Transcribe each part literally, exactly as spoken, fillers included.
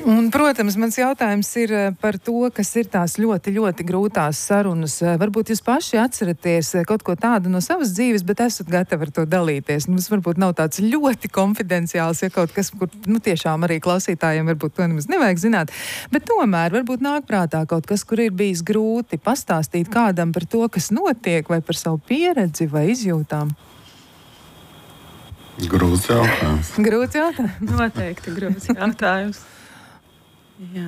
Un, protams, mans jautājums ir par to, kas ir tās ļoti, ļoti grūtās sarunas. Varbūt jūs paši atceraties kaut ko tādu no savas dzīves, bet esat gatavi ar to dalīties. Mums varbūt nav tāds ļoti konfidenciāls, ja kaut kas, kur nu, tiešām arī klausītājiem varbūt to nemaz nevajag zināt. Bet tomēr varbūt nāk prātā kaut kas, kur ir bijis grūti pastāstīt kādam par to, kas notiek, vai par savu pieredzi vai izjūtām. Grūts jautājums. Grūts jautājums? Noteikti grūts jautājums. Jā.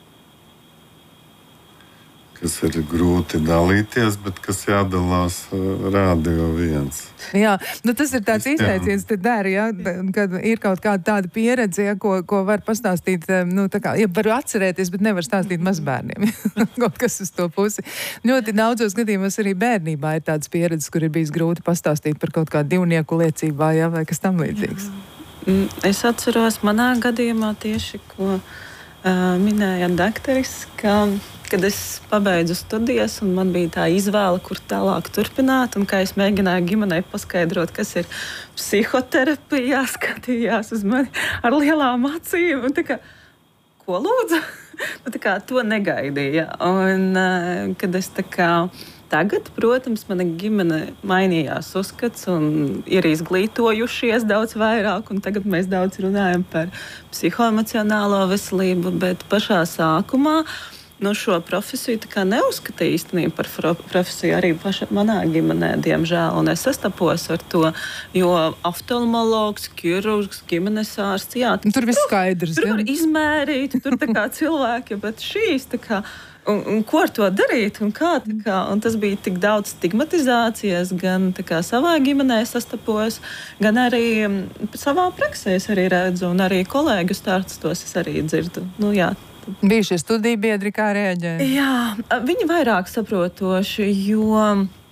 Kas ir grūti dalīties, bet kas jādalās rādio viens. Jā, nu tas ir tāds izteiciens te dara, ja, kad ir kaut kāda tāda pieredze, ja, ko, ko var pastāstīt, nu tā kā, ja var atcerēties, bet nevar stāstīt mazbērniem. Kaut kas uz to pusi. Ļoti daudzos gadījumos arī bērnībā ir tādas pieredzes, kur ir bijis grūti pastāstīt par kaut kādu divnieku liecībā, ja, vai kas tam līdzīgs. Jā. Es atceros manā gadījumā tieši, ko Uh, minēja dakteris, ka, kad es pabeidzu studijas un man bija tā izvēle, kur tālāk turpināt, un kā es mēģināju ģimenei paskaidrot, kas ir psihoterapijā, skatījās uz mani ar lielām acīm, un tā kā, ko lūdzu? Nu, tā kā to negaidīja. Un uh, kad es tā kā tagad, protams, mana ģimene mainījās uzskats un ir izglītojušies daudz vairāk, un tagad mēs daudz runājam par psihoemocionālo veselību, bet pašā sākumā no šo profesiju tā kā neuzskatīja īstenībā par profesiju arī paša manā ģimenē, diemžēl, un es sastapos ar to, jo oftalmologs, ķirurgs, ģimenes ārsts, jā. Tur viss skaidrs. Tur var izmērīt, tur tā kā cilvēki, bet šīs tā kā Un, un ko ar to darīt? Un kā, kā, un tas bija tik daudz stigmatizācijas, gan kā, savā ģimenē sastapos, gan arī savā praksē es arī redzu, un arī kolēģu stāstos es arī dzirdu. Nu, jā. Bija šie studiju biedri, kā reaģē? Jā, viņi vairāk saprotoši, jo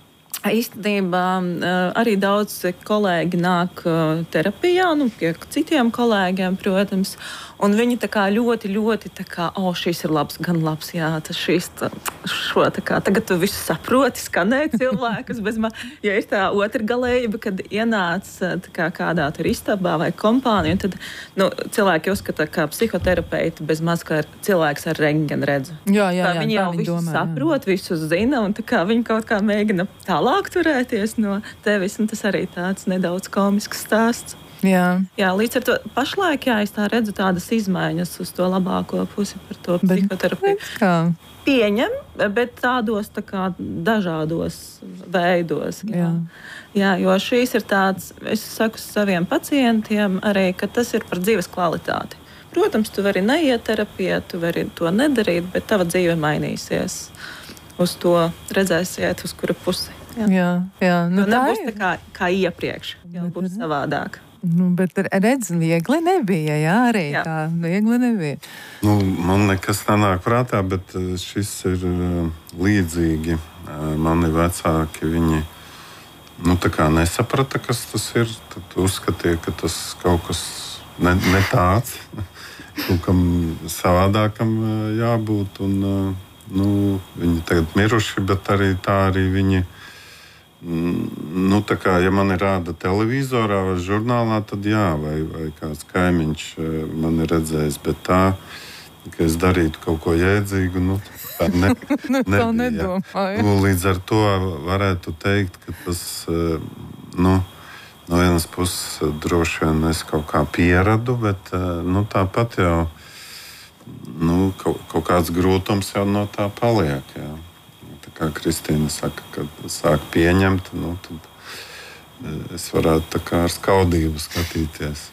īstenībā arī daudz kolēģi nāk terapijā, nu, pie citiem kolēģiem, protams, un viņi tā kā ļoti, ļoti tā kā, o, šis ir labs, gan labs, jā, tas šis, tā, šo tā kā, tagad tu visu saproti, skanē cilvēkus, bez man, ja ir tā otra galējība, kad ienāc tā kā kādā tur istabā vai kompānija, un tad, nu, cilvēki uzskata, kā psihoterapeiti bez maz, kā cilvēks ar rentgenu redzu. Jā, jā, jā, viņi jau viņi visu domā, saprot, jā. Visu zina, un tā kā viņi kaut kā mēģina tālāk turēties no tevis, un tas arī tāds nedaudz komisks stāsts. Jā. Jā, līdz ar to pašlaik, jā, es tā redzu tādas izmaiņas uz to labāko pusi par to psihoterapiju. Bet, Pieņem, bet tādos tā kā dažādos veidos. Jā. Jā, jo šīs ir tāds, es saku saviem pacientiem arī, ka tas ir par dzīves kvalitāti. Protams, tu vari neiet terapijā, tu vari to nedarīt, bet tava dzīve mainīsies. Uz to redzēsiet, uz kura pusi. Jā, jā, jā. Nu, tā nebūs tā kā, kā iepriekš, jau būs savādāk. Nu, bet redz, viegli nebija, jā, arī jā. Tā viegli nebija. Nu, man nekas nenāk prātā, bet šis ir līdzīgi. Mani vecāki, viņi nu, tā kā nesaprata, kas tas ir. Tad uzskatīja, ka tas kaut kas ne, ne tāds, kaut kam savādākam jābūt. Un, nu, viņi tagad miruši, bet arī tā arī viņi. Nu, tā kā, ja man ir rāda televizorā vai žurnālā, tad jā, vai, vai kāds kaimiņš man ir redzējis, bet tā, ka es darītu kaut ko jēdzīgu, nu, tā ne, nu, tā nebija. Nu, līdz ar to varētu teikt, ka tas, nu, no vienas puses droši vien es kaut kā pieradu, bet, nu, tāpat jau, nu, kaut, kaut kāds grūtums jau no tā paliek, jā. Kā Kristīna saka, kad sāk pieņemt, nu, tad es varētu tā kā ar skaudību skatīties.